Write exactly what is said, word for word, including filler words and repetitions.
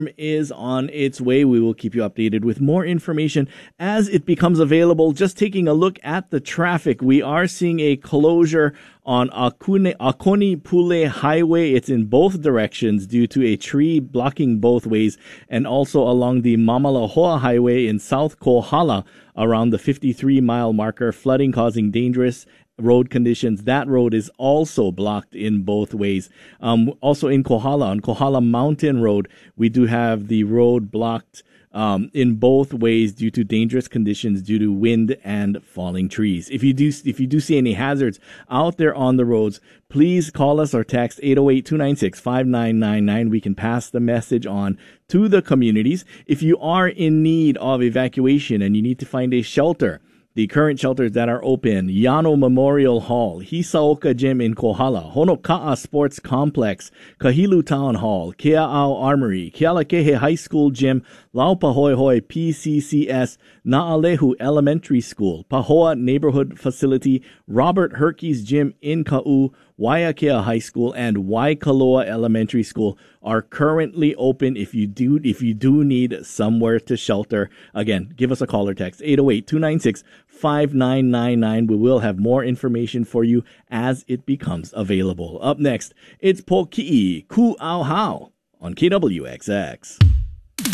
is on its way. We will keep you updated with more information as it becomes available. Just taking a look at the traffic, we are seeing a closure on Akune, Akoni Pule Highway. It's in both directions due to a tree blocking both ways, and also along the Mamalahoa Highway in South Kohala around the fifty-three mile marker, flooding causing dangerous road conditions. That road is also blocked in both ways. Um, also in Kohala, on Kohala Mountain Road, we do have the road blocked um, in both ways due to dangerous conditions due to wind and falling trees. If you do, if you do see any hazards out there on the roads, please call us or text eight oh eight, two nine six, five nine nine nine. We can pass the message on to the communities. If you are in need of evacuation and you need to find a shelter, the current shelters that are open: Yano Memorial Hall, Hisaoka Gym in Kohala, Honoka'a Sports Complex, Kahilu Town Hall, Kea'au Armory, Kealakehe High School Gym, Laupahoehoe P C C S, Na'alehu Elementary School, Pahoa Neighborhood Facility, Robert Herkes Gym in Ka'u, Waiakea High School, and Waikoloa Elementary School are currently open. If you do, if you do need somewhere to shelter, again, give us a call or text eight oh eight, two nine six, five nine nine nine. We will have more information for you as it becomes available. Up next, it's Poki'i Ku Au Hao on K W X X.